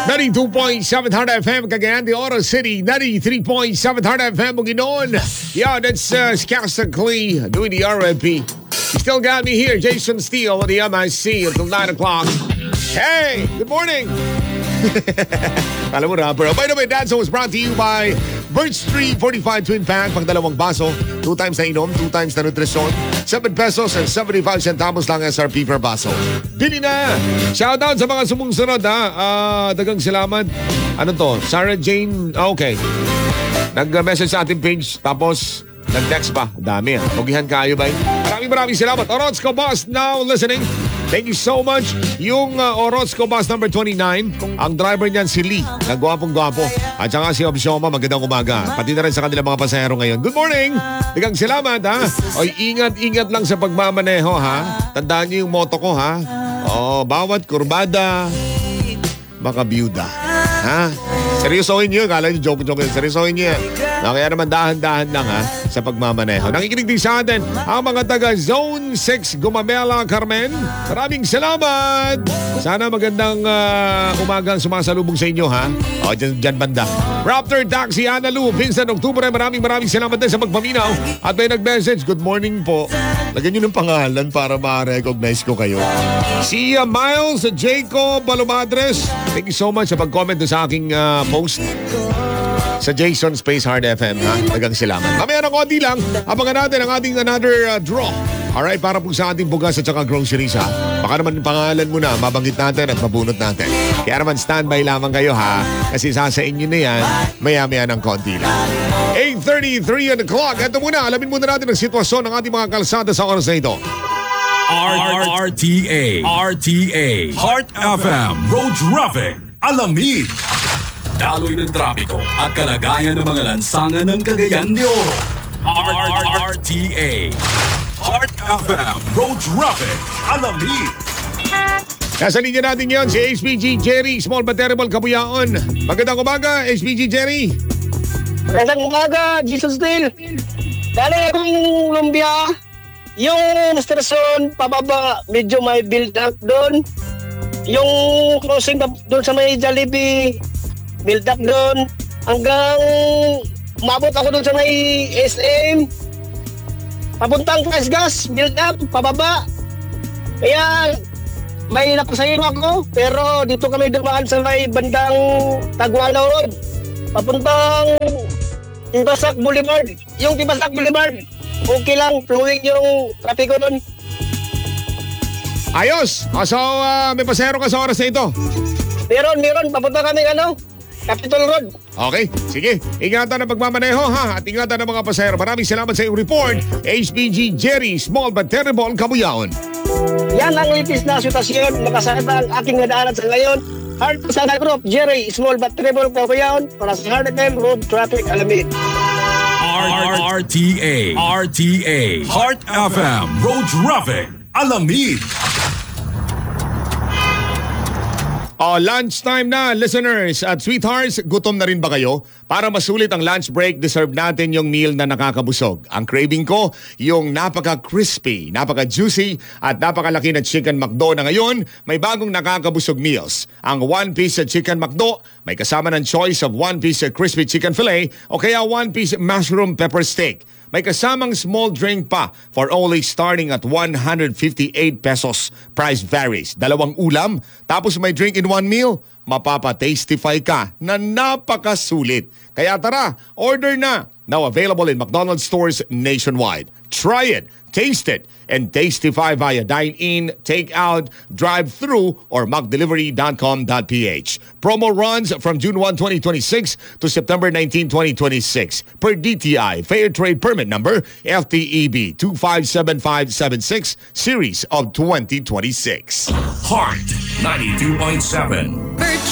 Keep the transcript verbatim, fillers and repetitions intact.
ninety-two point seven Hard F M, Cagayan de Oro City. ninety-three point seven Hard F M, Bukidnon. Yeah, that's uh, Scasta Clee doing the R M P. You still got me here, Jason Steele on the M I C until nine o'clock. Hey, good morning. Alam mo rapper. Oh, by the way, that song was brought to you by Birch Tree forty-five Twin Pack. Pang dalawang baso, two times na inom, two times na nutrisyon. seven pesos and seventy-five centavos lang S R P per baso. Bili na! Shoutout sa mga sumusunod ha. Uh, dagang salamat. Ano to? Sarah Jane. Ah, okay. Nag-message sa ating page. Tapos, nag-text pa. Dami ha. Pugihan kayo ba? Maraming maraming salamat. Orozco Boss now listening. Thank you so much. Yung uh, Orozco Bus number twenty-nine, ang driver niyan si Lee, nagwapong-gwapo. At saka si Obsioma, magandang umaga. Pati na rin sa kanilang mga pasahero ngayon. Good morning! Digang salamat ha. Oy, ingat-ingat lang sa pagmamaneho ha. Tandaan niyo yung motto ko ha. Oh, bawat kurbada, makabiyuda. Ha? Seryosohin niyo. Kala niyo joke-joke yun. Seryosohin niyo. No, kaya naman dahan-dahan lang ha sa pagmamaneho. Nakikinig din sa atin ang mga taga Zone six Gumamela, Carmen. Maraming salamat. Sana magandang uh, umagang sumasalubong sa inyo ha. O, dyan, dyan banda. Raptor Taxi, Ana Lu, Vincent Octubre. Maraming maraming salamat din sa magpaminaw. At may nag-message, good morning po. Lagyan nyo ng pangalan para ma-recognize ko kayo. Si uh, Miles Jacob Balomadres. Thank you so much sa pag-comment sa aking uh, post sa Jason Space Hard F M ha. Tagang salamat. Mamaya ng konti lang, abangan natin ang ating another uh, draw. Alright, para po sa ating bugas at saka groceries ha. Baka naman pangalan mo na, mabanggit natin at mabunot natin. Kaya naman standby lamang kayo ha. Kasi sasain nyo na yan, maya-maya ng konti lang. eight thirty-three on the clock. Ito muna, alamin muna natin ang sitwasyon ng ating mga kalsada sa oras na ito. R T A R T A Heart F M Road Traffic Alamid. Daloy ng trapiko at kalagayan ng mga lansangan ng Cagayan de Oro. R T A Heart F M Road Traffic Alamid. Nasa linya natin yon si H P G Jerry, Small but Terrible, Kabuyaon. Magandang umaga, H P G Jerry. Magandang umaga, Jesus Steele. Dali akong lumbia. Yung station pababa, medyo may build up doon. Yung crossing doon sa may Jollibee, build up doon. Hanggang umabot ako doon sa may S M. Papuntang Price Gas, build up, pababa. Kaya may napasayin ako, pero dito kami dumaan sa may bandang Taguana Road. Papuntang Tibasak Boulevard. Yung Tibasak Boulevard, okay lang, flowing yung trapiko doon. Ayos! So, uh, may pasahero ka sa oras na ito? Meron, meron. Papunta kami, ano, Capitol Road. Okay, sige. Ingatan ang pagmamaneho ha, at ingatan ang mga pasahero. Maraming salamat sa iyong report. H B G Jerry, Small but Terrible, Kabuyaon. Yan ang litis na sitwasyon. Nakasakit ang aking nadaanan sa ngayon. Hard Pasada Group, Jerry, Small but Terrible, Kabuyaon. Para sa Hard F M Road Traffic Alamid. R T A R T A Heart F M Road Traffic Alamid. Oh, lunchtime na, listeners at sweethearts. Gutom na rin ba kayo? Para masulit ang lunch break, deserve natin yung meal na nakakabusog. Ang craving ko, yung napaka-crispy, napaka-juicy at napakalaki na Chicken McDo na ngayon, may bagong nakakabusog meals. Ang one-piece Chicken McDo, may kasama ng choice of one-piece crispy chicken fillet o kaya one-piece mushroom pepper steak. May kasamang small drink pa for only starting at one hundred fifty-eight pesos. Price varies. Dalawang ulam, tapos may drink in one meal, mapapa-tastify ka na napakasulit. Kaya tara, order na. Now available in McDonald's stores nationwide. Try it, taste it, and tastify via dine-in, take-out, drive-through, or mac delivery dot com dot p h. Promo runs from June first, twenty twenty-six to September nineteenth, twenty twenty-six per D T I Fair Trade Permit Number F T E B two five seven five seven six Series of twenty twenty-six. Heart ninety-two point seven. Birch